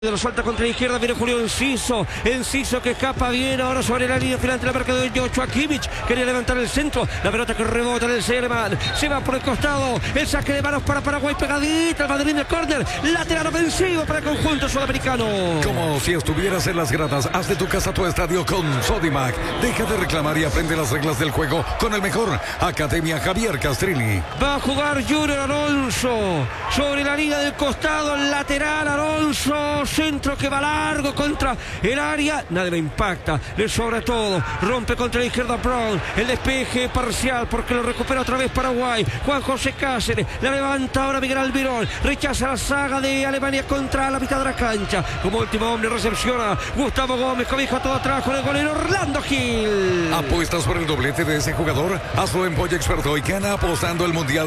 Lo suelta contra la izquierda, viene Julio Enciso que escapa bien ahora sobre la línea final de la marca de Joshua Kimmich. Quería levantar el centro, la pelota que rebota en el Seyerman, se va por el costado, el saque de manos para Paraguay, pegadita al Madrid del córner, lateral ofensivo para el conjunto sudamericano. Como si estuvieras en las gradas, haz de tu casa tu estadio con Sodimac. Deja de reclamar y aprende las reglas del juego con el mejor. Academia Javier Castrilli. Va a jugar Junior Alonso sobre la línea del costado, lateral Alonso, centro que va largo contra el área, nadie lo impacta, le sobra todo, rompe contra la izquierda Brown, el despeje parcial porque lo recupera otra vez Paraguay. Juan José Cáceres, la levanta ahora Miguel Almirón, rechaza la saga de Alemania contra la mitad de la cancha, como último hombre recepciona Gustavo Gómez, cobija todo atrás con el golero Orlando Gil. ¿Apuestas por el doblete de ese jugador? Hazlo en Polla Experto y gana apostando el Mundial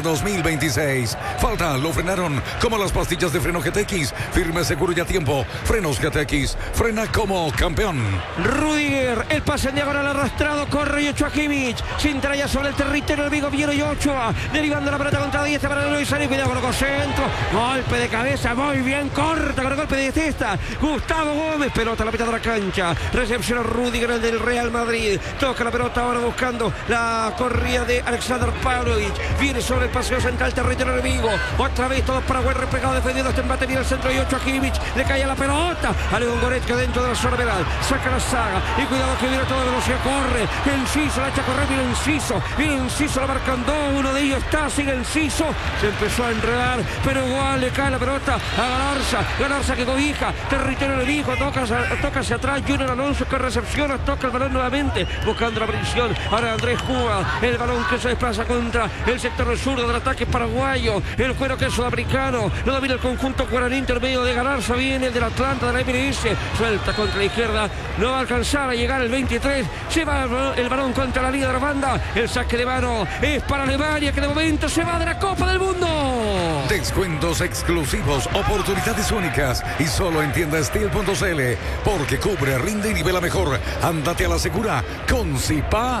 2026. Falta, lo frenaron como las pastillas de freno GTX, firme, seguro y a tiempo. Frenos GTX, frena como campeón. Rudiger, el pase en diagonal arrastrado, corre Joshua Kimmich, sin ya sobre el territorio enemigo, viene Ochoa, derivando la pelota contra 10 para Luis Sani, cuidado con el centro, golpe de cabeza, muy bien, corta con el golpe de testa, Gustavo Gómez, pelota a la mitad de la cancha, recepciona Rudiger, el del Real Madrid, toca la pelota ahora buscando la corrida de Alexander Pavlovich, viene sobre el paseo central, territorio enemigo, otra vez todo Paraguay replegado, defendiendo este embate, viene el centro de Joshua Kimmich, le cae a la pelota a León Goretzka dentro de la zona penal, saca la saga y cuidado que viene a toda velocidad, corre Enciso, la echa a correr, viene Enciso, la marcan dos, uno de ellos está, sigue Enciso, se empezó a enredar, pero igual le cae la pelota a Galarza que cobija, territorio enemigo, toca hacia atrás, Junior Alonso que recepciona, toca el balón nuevamente, buscando la presión, ahora Andrés Cuba, el balón que se desplaza contra el sector zurdo del ataque paraguayo, el cuero que es sudamericano, lo domina el conjunto guaraní intermedio de Galarza, viene el del Atlanta de la MLS, suelta contra la izquierda, no va a alcanzar a llegar el 23, se va el balón contra la línea de la banda, el saque de mano es para Alemania que de momento se va de la Copa del Mundo. Descuentos exclusivos, oportunidades únicas y solo en tienda Steel.cl, porque cubre, rinde y nivela mejor. Ándate a la segura con Zipa.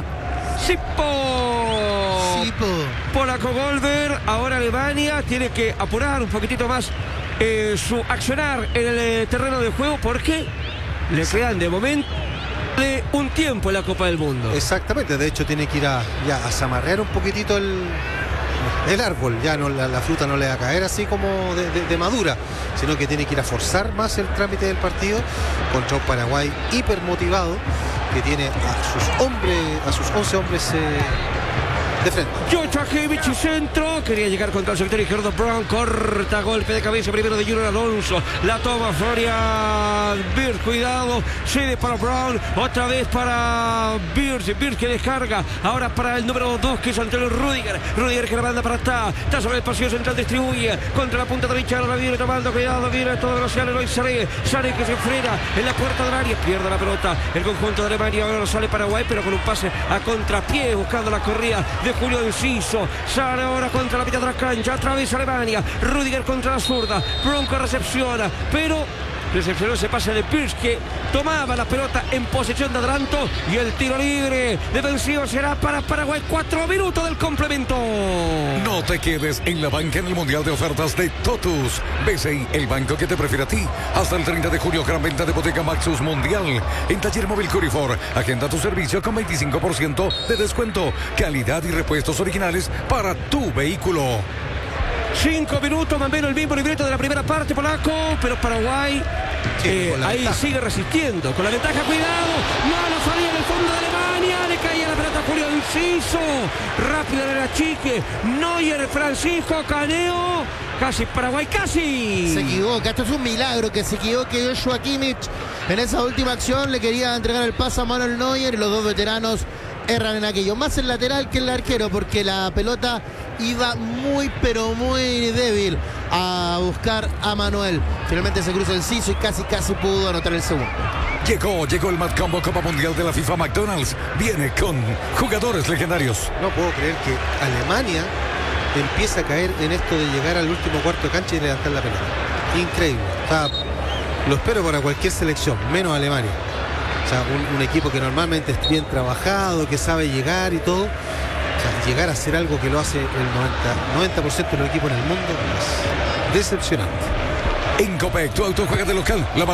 Polaco Golver, ahora Alemania tiene que apurar un poquitito más su accionar en el terreno de juego porque le quedan de momento de un tiempo en la Copa del Mundo. Exactamente, de hecho tiene que ir a zamarrear un poquitito el árbol, ya no, la fruta no le va a caer así como de madura, sino que tiene que ir a forzar más el trámite del partido contra un Paraguay hipermotivado que tiene a sus 11 hombres de frente. Joshua Kimmich, centro, quería llegar contra el sector izquierdo, Brown, corta, golpe de cabeza primero de Junior Alonso, la toma Florian Wirtz, cuidado, cede para Brown, otra vez para Wirtz que descarga, ahora para el número 2 que es Antonio Rudiger que la manda para está sobre el pasillo central, distribuye contra la punta derecha, ahora viene tomando cuidado, viene todo velocidad, Leroy Sané que se frena en la puerta del área, pierde la pelota, el conjunto de Alemania, ahora sale Paraguay, pero con un pase a contrapié, buscando la corrida de Julio Enciso, sale ahora contra la mitad de la cancha, atraviesa Alemania, Rudiger contra la zurda, Bronco recepciona, pero recepcionó ese pase de Pirsch que tomaba la pelota en posesión de adelanto y el tiro libre defensivo será para Paraguay, 4 minutos del complemento. No te quedes en la banca en el Mundial de Ofertas de Totus. BCI, el banco que te prefiere a ti. Hasta el 30 de julio, gran venta de Bottega Maxus Mundial. En Taller Móvil Curifor, agenda tu servicio con 25% de descuento. Calidad y repuestos originales para tu vehículo. 5 minutos, más o menos el mismo libreto de la primera parte, Polaco, pero Paraguay ahí ventaja. Sigue resistiendo, con la ventaja, cuidado, no salía en el fondo de Alemania, le caía la pelota a Julio Enciso, rápido en el achique, Neuer, Francisco Caneo, casi Paraguay, casi. Se equivoca, esto es un milagro que se equivoque Joshua Kimmich en esa última acción, le quería entregar el pase a Manuel Neuer y los dos veteranos erran en aquello, más el lateral que el arquero porque la pelota iba muy pero muy débil a buscar a Manuel. Finalmente se cruza el Enciso y casi pudo anotar el segundo. Llegó el Mad Combo Copa Mundial de la FIFA McDonald's. Viene con jugadores legendarios. No puedo creer que Alemania empieza a caer en esto de llegar al último cuarto de cancha y levantar la pelota. Increíble. O sea, lo espero para cualquier selección, menos Alemania. O sea, un equipo que normalmente es bien trabajado, que sabe llegar y todo. O sea, llegar a hacer algo que lo hace el 90% de los equipos en el mundo es decepcionante. En Copec, tu auto juega de local. La